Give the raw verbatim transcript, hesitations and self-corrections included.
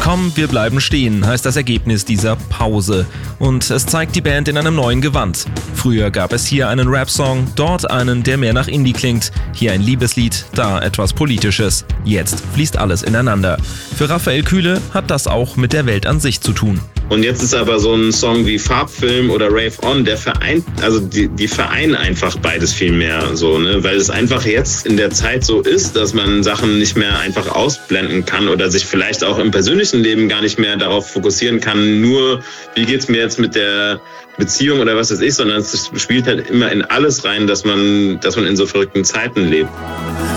Komm, wir bleiben stehen, heißt das Ergebnis dieser Pause. Und es zeigt die Band in einem neuen Gewand. Früher gab es hier einen Rap-Song, dort einen, der mehr nach Indie klingt. Hier ein Liebeslied, da etwas Politisches. Jetzt fließt alles ineinander. Für Raphael Kühle hat das auch mit der Welt an sich zu tun. Und jetzt ist aber so ein Song wie Farbfilm oder Rave On, der vereint, also die, die vereinen einfach beides viel mehr so, ne? Weil es einfach jetzt in der Zeit so ist, dass man Sachen nicht mehr einfach ausblenden kann oder sich vielleicht auch im persönlichen Leben gar nicht mehr darauf fokussieren kann, nur wie geht's mir jetzt mit der Beziehung oder was weiß ich, sondern es spielt halt immer in alles rein, dass man, dass man in so verrückten Zeiten lebt.